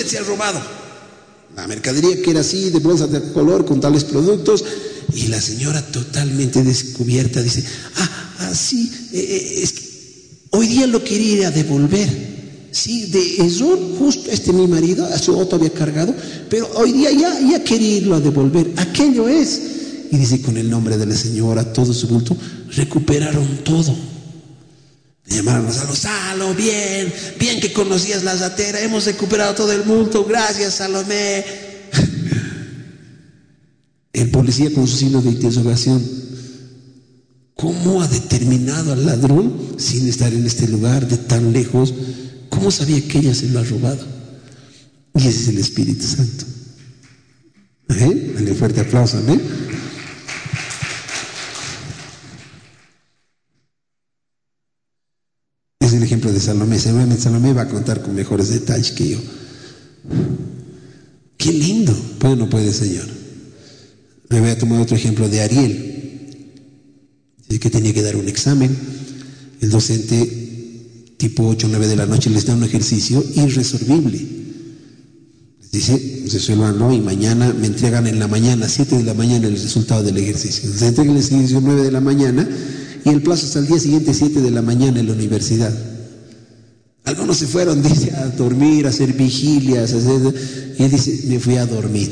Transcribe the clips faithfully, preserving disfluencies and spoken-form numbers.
usted se ha robado la mercadería que era así, de bolsas de color, con tales productos. Y la señora totalmente descubierta dice, ah, así, ah, eh, es que hoy día lo quería ir a devolver. Sí, de eso, justo este mi marido, a su auto había cargado, pero hoy día ya, ya quería irlo a devolver. Aquello es. Y dice, con el nombre de la señora, todo su bulto, recuperaron todo. Le llamaron a Salo, Salo, bien, bien que conocías la ratera, hemos recuperado todo el bulto, gracias Salomé. El policía con su signo de interrogación, ¿cómo ha determinado al ladrón sin estar en este lugar de tan lejos? ¿Cómo sabía que ella se lo ha robado? Y ese es el Espíritu Santo. ¿Eh? Dale un fuerte aplauso, ¿eh? Es el ejemplo de Salomé. Seguramente Salomé va a contar con mejores detalles que yo. ¡Qué lindo! ¿Puede o no puede, Señor? Me voy a tomar otro ejemplo de Ariel. Dice que tenía que dar un examen. El docente, tipo ocho o nueve de la noche, les da un ejercicio irresolvible. Les dice, resuélvanlo y mañana me entregan en la mañana, siete de la mañana, el resultado del ejercicio. Se entrega el ejercicio nueve de la mañana y el plazo hasta el día siguiente, siete de la mañana en la universidad. Algunos se fueron, dice, a dormir, a hacer vigilias, a hacer... y él dice, me fui a dormir,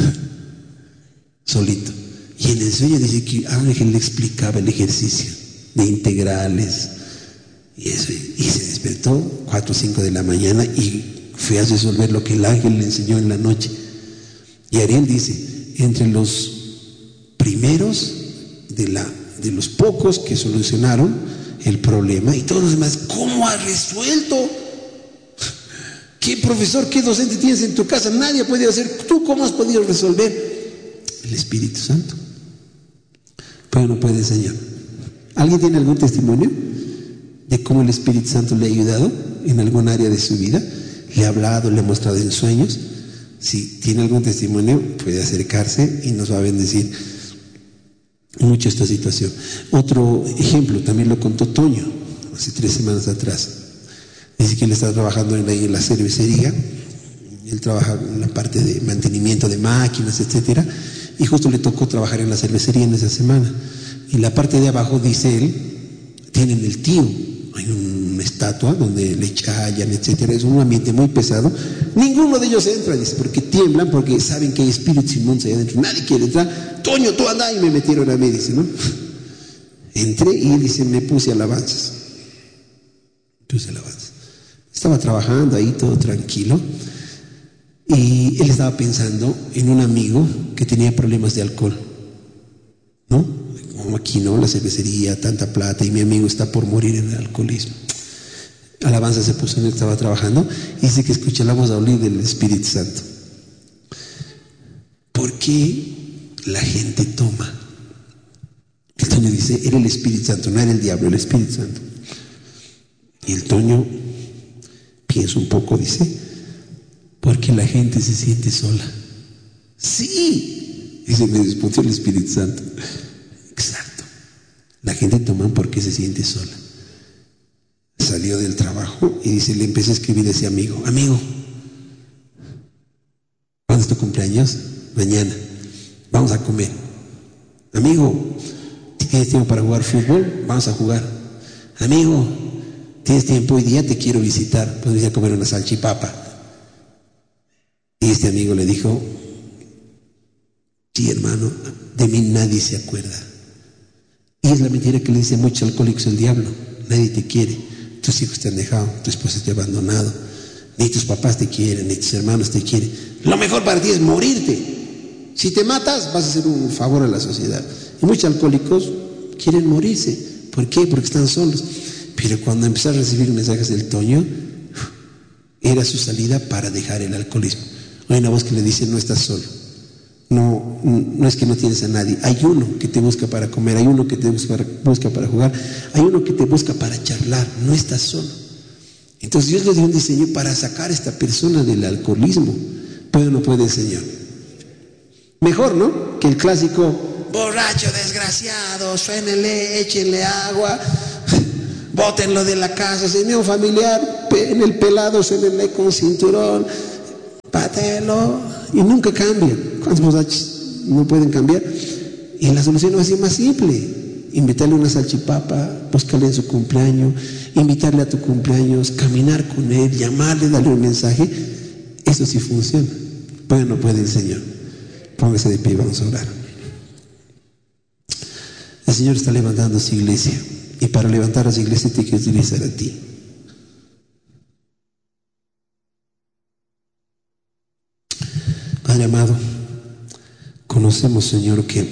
solito. Y en el sueño dice que Ángel le explicaba el ejercicio de integrales, y eso, y se despertó cuatro o cinco de la mañana y fue a resolver lo que el ángel le enseñó en la noche. Y Ariel dice, entre los primeros de, la, de los pocos que solucionaron el problema, y todos los demás, ¿cómo has resuelto? ¿Qué profesor, qué docente tienes en tu casa? Nadie ha podido hacer. ¿Tú cómo has podido resolver? El Espíritu Santo. Pero no puede enseñar. ¿Alguien tiene algún testimonio de cómo el Espíritu Santo le ha ayudado en algún área de su vida? ¿Le ha hablado, le ha mostrado en sueños? Si tiene algún testimonio, puede acercarse y nos va a bendecir mucho esta situación. Otro ejemplo, también lo contó Toño, hace tres semanas atrás. Dice que él está trabajando en la, en la cervecería. Él trabaja en la parte de mantenimiento de máquinas, etcétera, y justo le tocó trabajar en la cervecería en esa semana. Y la parte de abajo, dice él, tienen el tío, hay una estatua donde le chayan, etcétera. Es un ambiente muy pesado. Ninguno de ellos entra, dice, porque tiemblan, porque saben que hay espíritus inmundos ahí adentro. Nadie quiere entrar. Toño, tú anda, y me metieron a mí, dice, ¿no? Entré y él dice, me puse alabanzas. Puse alabanzas. Estaba trabajando ahí todo tranquilo y él estaba pensando en un amigo que tenía problemas de alcohol, ¿no? Como aquí, ¿no? La cervecería, tanta plata, y mi amigo está por morir en el alcoholismo. Alabanza se puso en él, estaba trabajando, y dice que escucha la voz audíble del Espíritu Santo. ¿Por qué la gente toma? El Toño dice, era el Espíritu Santo, no era el diablo, el Espíritu Santo. Y el Toño piensa un poco, dice, porque la gente se siente sola. Sí, dice, me respondió el Espíritu Santo. Exacto. La gente toma porque se siente sola. Salió del trabajo y dice, le empecé a escribir a ese amigo, amigo, ¿cuándo es tu cumpleaños? Mañana. Vamos a comer. Amigo, ¿tienes tiempo para jugar fútbol? Vamos a jugar. Amigo, ¿tienes tiempo hoy día? Te quiero visitar. Podrías ir a comer una salchipapa. Y este amigo le dijo, sí, hermano, de mí nadie se acuerda. Y es la mentira que le dice a muchos alcohólicos el diablo. Nadie te quiere. Tus hijos te han dejado, tu esposa te ha abandonado, ni tus papás te quieren, ni tus hermanos te quieren. Lo mejor para ti es morirte. Si te matas, vas a hacer un favor a la sociedad. Y muchos alcohólicos quieren morirse. ¿Por qué? Porque están solos. Pero cuando empezó a recibir mensajes del Toño, era su salida para dejar el alcoholismo. Hay una voz que le dice, no estás solo. No, no es que no tienes a nadie. Hay uno que te busca para comer, hay uno que te busca para, busca para jugar, hay uno que te busca para charlar. No estás solo. Entonces Dios le dio un diseño para sacar a esta persona del alcoholismo. ¿Puede o no puede, Señor? Mejor, ¿no? Que el clásico, borracho desgraciado, suénele, échenle agua, bótenlo de la casa, señor familiar, en el pelado, suénele con cinturón. trátelo, y nunca cambian. ¿Cuántos muchachos no pueden cambiar? Y la solución va a ser más simple: invitarle una salchipapa, buscarle en su cumpleaños, invitarle a tu cumpleaños, caminar con él, llamarle, darle un mensaje. Eso sí funciona. Puede o no puede el Señor. Póngase de pie, vamos a orar. El Señor está levantando su iglesia, y para levantar a su iglesia te quiere utilizar a ti. Padre amado, conocemos, Señor, que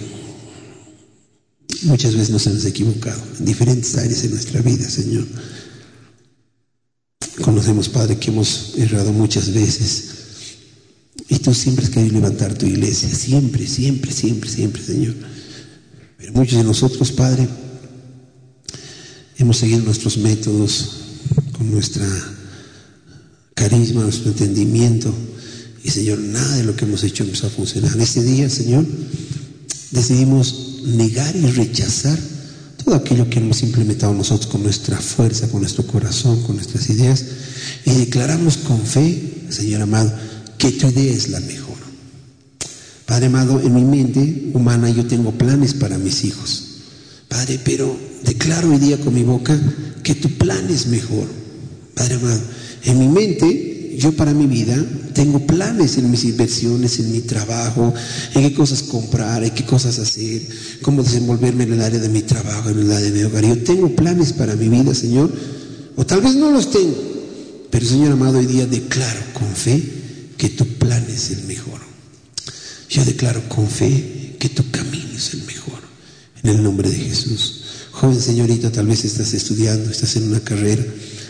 muchas veces nos hemos equivocado en diferentes áreas de nuestra vida, Señor. Conocemos, Padre, que hemos errado muchas veces, y tú siempre has querido levantar tu iglesia, siempre, siempre, siempre, siempre, Señor. Pero muchos de nosotros, Padre, hemos seguido nuestros métodos con nuestra carisma, nuestro entendimiento, y, Señor, nada de lo que hemos hecho empezó a funcionar. En este día, Señor, decidimos negar y rechazar todo aquello que hemos implementado nosotros con nuestra fuerza, con nuestro corazón, con nuestras ideas, y declaramos con fe, Señor amado, que tu idea es la mejor. Padre amado, en mi mente humana yo tengo planes para mis hijos, Padre, pero declaro hoy día con mi boca que tu plan es mejor. Padre amado, en mi mente, yo para mi vida tengo planes en mis inversiones, en mi trabajo, en qué cosas comprar, en qué cosas hacer, cómo desenvolverme en el área de mi trabajo, en el área de mi hogar. Yo tengo planes para mi vida, Señor, o tal vez no los tengo, pero, Señor amado, hoy día declaro con fe que tu plan es el mejor. Yo declaro con fe que tu camino es el mejor, en el nombre de Jesús. Joven señorita, tal vez estás estudiando, estás en una carrera,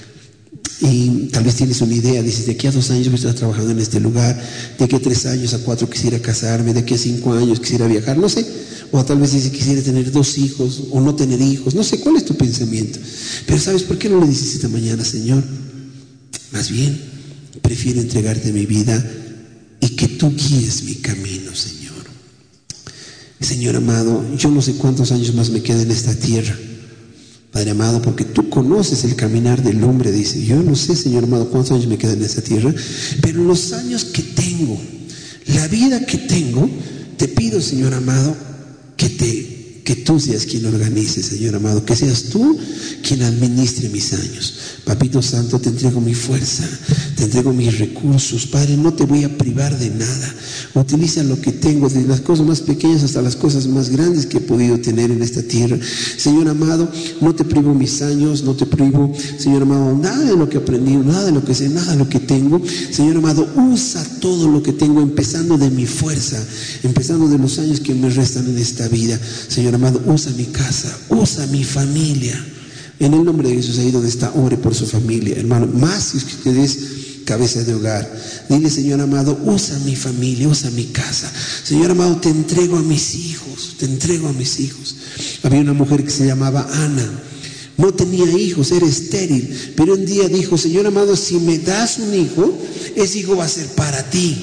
y tal vez tienes una idea, dices: de aquí a dos años voy a estar trabajando en este lugar, de aquí a tres años, a cuatro quisiera casarme, de aquí a cinco años quisiera viajar, no sé. O tal vez dices: quisiera tener dos hijos, o no tener hijos, no sé cuál es tu pensamiento. Pero ¿sabes por qué no le dices esta mañana: Señor, más bien prefiero entregarte mi vida y que tú guíes mi camino, Señor? Señor amado, yo no sé cuántos años más me quedan en esta tierra, Padre amado, porque tú conoces el caminar del hombre. Dice: yo no sé, Señor amado, cuántos años me quedan en esta tierra, pero los años que tengo, la vida que tengo, te pido, Señor amado, que te que tú seas quien organice, Señor amado, que seas tú quien administre mis años. Papito Santo, te entrego mi fuerza, te entrego mis recursos, Padre, no te voy a privar de nada. Utiliza lo que tengo, desde las cosas más pequeñas hasta las cosas más grandes que he podido tener en esta tierra. Señor amado, no te privo mis años, no te privo, Señor amado, nada de lo que aprendí, nada de lo que sé, nada de lo que tengo. Señor amado, usa todo lo que tengo, empezando de mi fuerza, empezando de los años que me restan en esta vida. Señor amado, usa mi casa, usa mi familia. En el nombre de Jesús, ahí donde está, ore por su familia, hermano. Más si usted es cabeza de hogar, dile: Señor amado, usa mi familia, usa mi casa. Señor amado, te entrego a mis hijos, te entrego a mis hijos. Había una mujer que se llamaba Ana, no tenía hijos, era estéril, pero un día dijo: Señor amado, si me das un hijo, ese hijo va a ser para ti.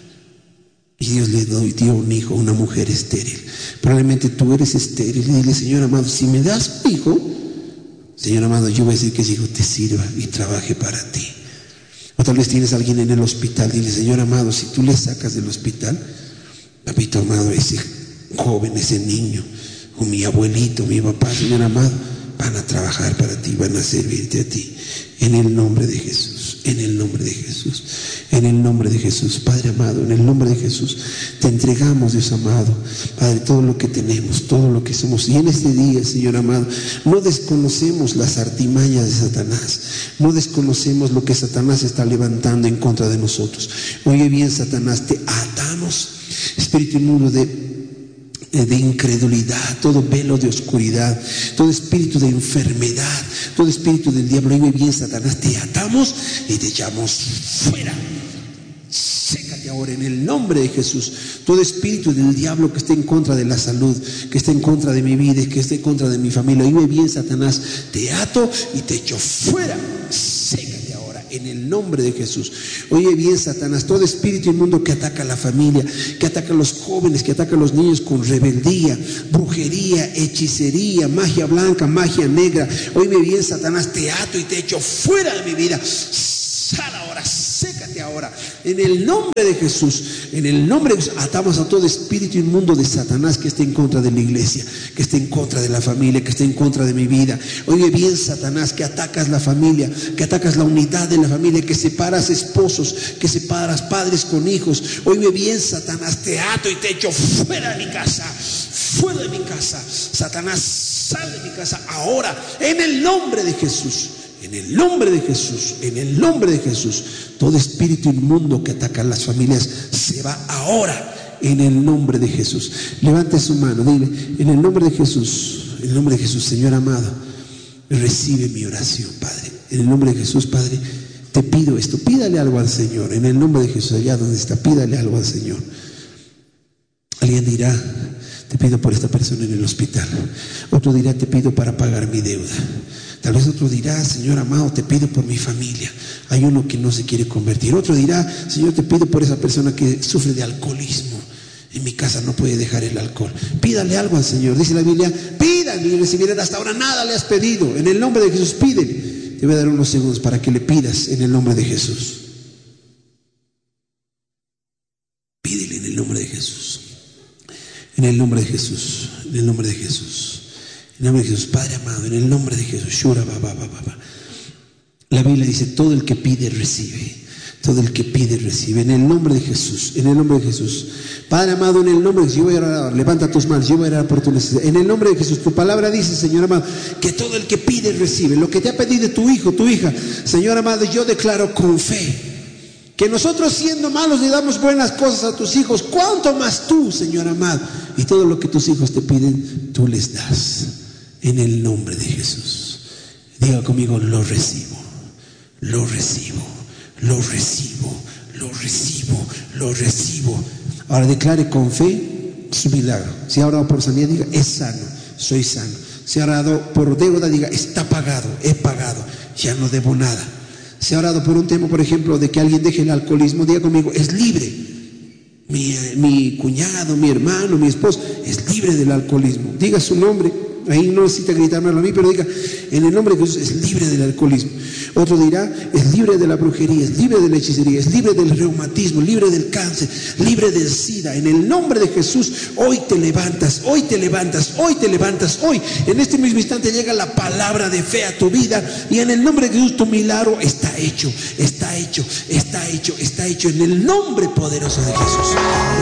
Y Dios le dio un hijo, una mujer estéril. Probablemente tú eres estéril, y dile: Señor amado, si me das un hijo, Señor amado, yo voy a decir que ese hijo te sirva y trabaje para ti. O tal vez tienes a alguien en el hospital, dile: Señor amado, si tú le sacas del hospital, papito amado, ese joven, ese niño, o mi abuelito, mi papá, Señor amado, van a trabajar para ti, van a servirte a ti. En el nombre de Jesús, en el nombre de Jesús, en el nombre de Jesús, Padre amado, en el nombre de Jesús, te entregamos, Dios amado, Padre, todo lo que tenemos, todo lo que somos. Y en este día, Señor amado, no desconocemos las artimañas de Satanás, no desconocemos lo que Satanás está levantando en contra de nosotros. Oye bien, Satanás, te atamos, espíritu inmundo de de incredulidad, todo velo de oscuridad, todo espíritu de enfermedad, todo espíritu del diablo. Y bien, Satanás, te atamos y te echamos fuera. Sécate ahora en el nombre de Jesús. Todo espíritu del diablo que esté en contra de la salud, que esté en contra de mi vida, que esté en contra de mi familia. Y bien, Satanás, te ato y te echo fuera. Sécate ahora en el nombre de Jesús. Oye bien, Satanás, todo espíritu inmundo que ataca a la familia, que ataca a los jóvenes, que ataca a los niños con rebeldía, brujería, hechicería, magia blanca, magia negra. Oye bien, Satanás, te ato y te echo fuera de mi vida. Sal ahora, sécate ahora ahora. En el nombre de Jesús, en el nombre de Jesús, atamos a todo espíritu inmundo de Satanás que esté en contra de la iglesia, que esté en contra de la familia, que esté en contra de mi vida. Oye bien, Satanás, que atacas la familia, que atacas la unidad de la familia, que separas esposos, que separas padres con hijos. Oye bien, Satanás, te ato y te echo fuera de mi casa, fuera de mi casa. Satanás, sal de mi casa ahora, en el nombre de Jesús. En el nombre de Jesús, en el nombre de Jesús, todo espíritu inmundo que ataca a las familias se va ahora, en el nombre de Jesús. Levante su mano, dile, en el nombre de Jesús, en el nombre de Jesús, Señor amado, recibe mi oración, Padre. En el nombre de Jesús, Padre, te pido esto, pídale algo al Señor. En el nombre de Jesús, allá donde está, pídale algo al Señor. Alguien dirá, te pido por esta persona en el hospital. Otro dirá, te pido para pagar mi deuda. Tal vez otro dirá, Señor amado, te pido por mi familia. Hay uno que no se quiere convertir. Otro dirá, Señor, te pido por esa persona que sufre de alcoholismo. En mi casa no puede dejar el alcohol. Pídale algo al Señor. Dice la Biblia, pídale y recibirán. Hasta ahora nada le has pedido. En el nombre de Jesús, pídele. Te voy a dar unos segundos para que le pidas en el nombre de Jesús. Pídele en el nombre de Jesús. En el nombre de Jesús. En el nombre de Jesús. En el nombre de Jesús, Padre amado, en el nombre de Jesús. Shura, ba, ba, ba, ba. La Biblia dice, todo el que pide, recibe. Todo el que pide, recibe. En el nombre de Jesús, en el nombre de Jesús. Padre amado, en el nombre de Jesús, yo voy a orar, levanta tus manos, yo voy a orar por tu necesidad. En el nombre de Jesús, tu palabra dice, Señor amado, que todo el que pide, recibe. Lo que te ha pedido tu hijo, tu hija, Señor amado, yo declaro con fe que nosotros siendo malos le damos buenas cosas a tus hijos. ¿Cuánto más tú, Señor amado? Y todo lo que tus hijos te piden, tú les das. En el nombre de Jesús. Diga conmigo, lo recibo, lo recibo, lo recibo, lo recibo, lo recibo. Ahora declare con fe su milagro. Si ha orado por sanidad, diga, es sano, soy sano. Si ha orado por deuda, diga, está pagado, he pagado, ya no debo nada. Si ha orado por un tema, por ejemplo, de que alguien deje el alcoholismo, diga conmigo, es libre. Mi, mi cuñado, mi hermano, mi esposo, es libre del alcoholismo. Diga su nombre. Ahí no necesita gritármelo a mí, pero diga, en el nombre de Jesús, es libre del alcoholismo. Otro dirá, es libre de la brujería, es libre de la hechicería, es libre del reumatismo, libre del cáncer, libre del SIDA. En el nombre de Jesús, hoy te levantas, hoy te levantas, hoy te levantas, hoy. En este mismo instante llega la palabra de fe a tu vida y en el nombre de Jesús tu milagro está hecho, está hecho, está hecho, está hecho. En el nombre poderoso de Jesús.